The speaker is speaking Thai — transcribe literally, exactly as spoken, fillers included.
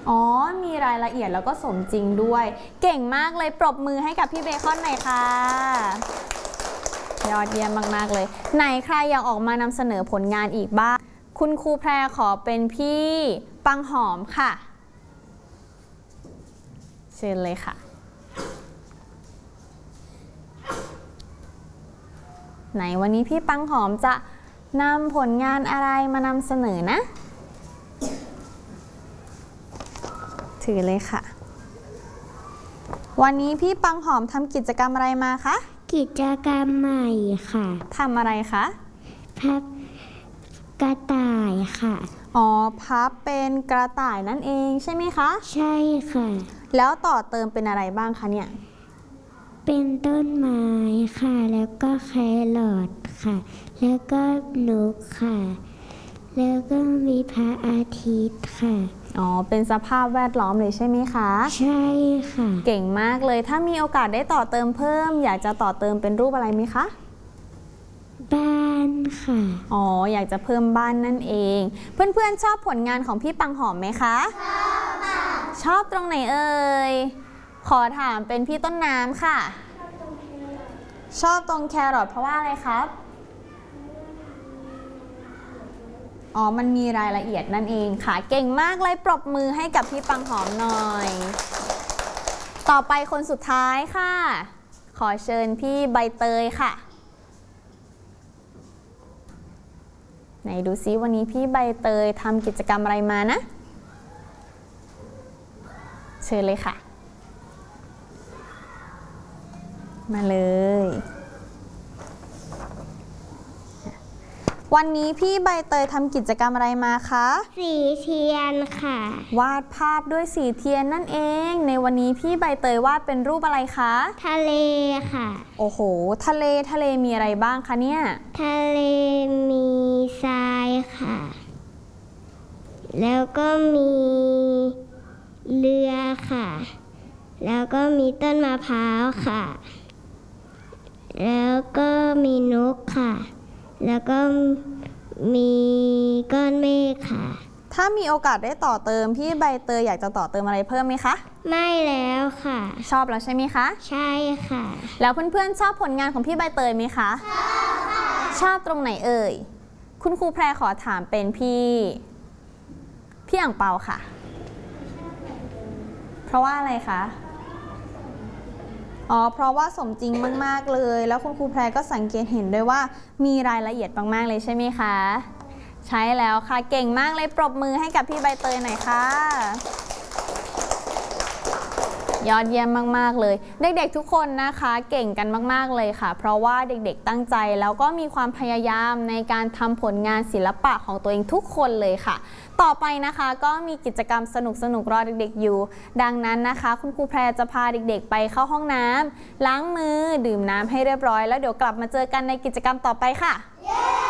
อ๋อมีรายละเอียดแล้วก็สมจริงด้วยเก่งมากเลยปรบมือให้กับพี่เบคอนหน่อยค่ะยอดเยี่ยมมากๆเลยไหนใครอยากออกมานำเสนอผลงานอีกบ้างคุณครูแพรขอเป็นพี่ปังหอมค่ะเชิญเลยค่ะไหนวันนี้พี่ปังหอมจะนำผลงานอะไรมานำเสนอนะถือเลยค่ะวันนี้พี่ปังหอมทำกิจกรรมอะไรมาคะกิจกรรมใหม่ค่ะทำอะไรคะพับกระต่ายค่ะอ๋อพับเป็นกระต่ายนั่นเองใช่ไหมคะใช่ค่ะแล้วต่อเติมเป็นอะไรบ้างคะเนี่ยเป็นต้นไม้ค่ะแล้วก็แครอทค่ะแล้วก็นกค่ะแล้วก็มีพระอาทิตย์ค่ะอ๋อเป็นสภาพแวดล้อมเลยใช่ไหมคะใช่ค่ะเก่งมากเลยถ้ามีโอกาสได้ต่อเติมเพิ่มอยากจะต่อเติมเป็นรูปอะไรไหมคะบ้านค่ะอ๋ออยากจะเพิ่มบ้านนั่นเองเพื่อนๆชอบผลงานของพี่ปังหอมไหมคะชอบค่ะชอบตรงไหนเอ่ยขอถามเป็นพี่ต้นน้ำค่ะชอบตรงแครอทเพราะว่าอะไรครับอ๋อมันมีรายละเอียดนั่นเองค่ะเก่งมากเลยปรบมือให้กับพี่ปังหอมหน่อยต่อไปคนสุดท้ายค่ะขอเชิญพี่ใบเตยค่ะไหนดูซิวันนี้พี่ใบเตยทำกิจกรรมอะไรมานะเชิญเลยค่ะมาเลยวันนี้พี่ใบเตยทำกิจกรรมอะไรมาคะสีเทียนค่ะวาดภาพด้วยสีเทียนนั่นเองในวันนี้พี่ใบเตยวาดเป็นรูปอะไรคะทะเลค่ะโอ้โหทะเลทะเลมีอะไรบ้างคะเนี่ยทะเลมีทรายค่ะแล้วก็มีเรือค่ะแล้วก็มีต้นมะพร้าวค่ะแล้วก็มีนกค่ะแล้วก็มีก้อนเมฆค่ะถ้ามีโอกาสได้ต่อเติมพี่ใบเตยอยากจะต่อเติมอะไรเพิ่มไหมคะไม่แล้วค่ะชอบแล้วใช่ไหมคะใช่ค่ะแล้วเพื่อนๆชอบผลงานของพี่ใบเตยไหมคะชอบค่ะชอบตรงไหนเอ่ยคุณครูแพรขอถามเป็นพี่พี่อ่างเปาค่ะเพราะว่าอะไรคะอ๋อเพราะว่าสมจริงมากๆเลยแล้วคุณครูแพรก็สังเกตเห็นด้วยว่ามีรายละเอียดมากๆเลยใช่ไหมคะใช่แล้วค่ะเก่งมากเลยปรบมือให้กับพี่ใบเตยหน่อยค่ะยอดเยี่ยมมากๆเลยเด็กๆทุกคนนะคะเก่งกันมากๆเลยค่ะเพราะว่าเด็กๆตั้งใจแล้วก็มีความพยายามในการทำผลงานศิลปะของตัวเองทุกคนเลยค่ะต่อไปนะคะก็มีกิจกรรมสนุกๆรอเด็กๆอยู่ดังนั้นนะคะคุณครูแพรจะพาเด็กๆไปเข้าห้องน้ำล้างมือดื่มน้ำให้เรียบร้อยแล้วเดี๋ยวกลับมาเจอกันในกิจกรรมต่อไปค่ะ